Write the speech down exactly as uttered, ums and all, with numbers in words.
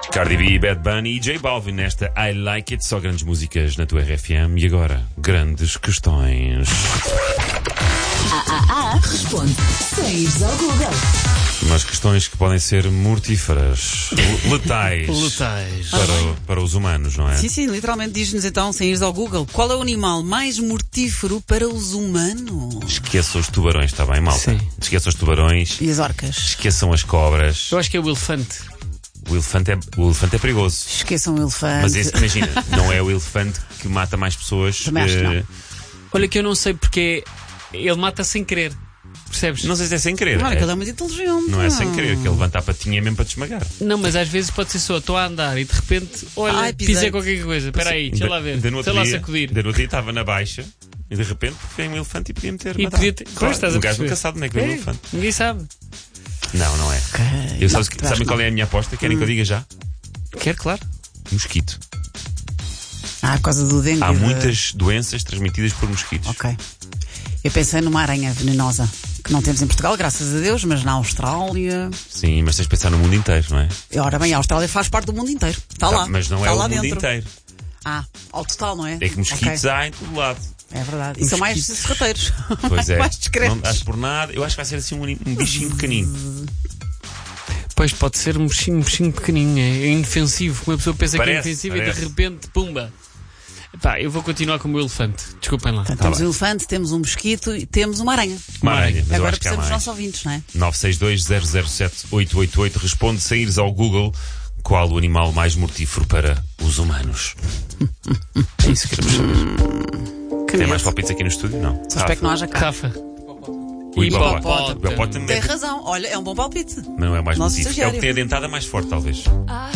Cardi B, Bad Bunny e J Balvin nesta I Like It, só grandes músicas na tua R F M. E agora, grandes questões. Ah, ah, ah, responde sem ires ao Google. Umas questões que podem ser mortíferas, letais, Letais. para, o- para os humanos, não é? Sim, sim, literalmente diz-nos então, sem ires ao Google, qual é o animal mais mortífero para os humanos? Esqueçam os tubarões, está bem, malta? Sim. Esqueçam os tubarões, E as orcas? esqueçam as cobras. Eu acho que é o elefante. O elefante é, o elefante é perigoso. Esqueçam o elefante. Mas esse, imagina, não é o elefante que mata mais pessoas. Também acho que não. eh, Olha que eu não sei porque ele mata sem querer. Percebes? Não sei se é sem querer. Olha, é- que ele é muito inteligente. não é sem querer, que ele levanta a patinha mesmo para te esmagar. Não, mas às vezes pode ser só, estou a andar e de repente, olha, Ai, pisei. pisei qualquer coisa. Espera aí, deixa lá ver. Ainda no Deixa outro lá dia, sacudir. ainda no outro dia estava na baixa e de repente veio um elefante e podia meter. E matar. podia ter- Claro, Pois, estás a o gajo perceber. nunca sabe onde é que veio o É, elefante. Ninguém sabe. Não, não é. Ok. Eu Não, sabes, tu acho sabem que qual não. é a minha aposta? Querem que eu diga já? Quer, claro. Mosquito. Ah, por causa do dengue. Há e da- muitas doenças transmitidas por mosquitos. Ok. Eu pensei numa aranha venenosa, que não temos em Portugal, graças a Deus, mas na Austrália. Sim, mas tens de pensar no mundo inteiro, não é? E, ora bem, a Austrália faz parte do mundo inteiro. Está Tá, lá. mas não Está é o lá mundo dentro. inteiro. Ah, ao total, não é? É que mosquitos Ok. há em todo lado. É verdade. E são mais Mosquitos. sorrateiros. Pois é. mais discretos. Não acho por nada. Eu acho que vai ser assim um, um bichinho pequenino. Pois pode ser um bichinho, um bichinho pequenininho, é inofensivo. Uma pessoa pensa Parece, que é inofensivo e parece. de repente, pumba. Pá, eu vou continuar com o meu elefante. Desculpem lá. Portanto, Tá temos bem. um elefante, temos um mosquito e temos uma aranha. Uma aranha, mas eu Agora acho que há precisamos dos mais. nossos ouvintes, não é? nove seis dois zero zero sete oito oito oito. Responde sem ires ao Google qual o animal mais mortífero para os humanos. É isso que queremos saber. Que Tem medo. mais palpites aqui no estúdio? Não. Só espero que não haja cá. Rafa. O hipopótamo. Hipopótamo. O hipopótamo Tem é- razão. Olha, é um bom palpite. mas não é o mais Nosso mortífero. É o que estagiário. tem a dentada mais forte, talvez. I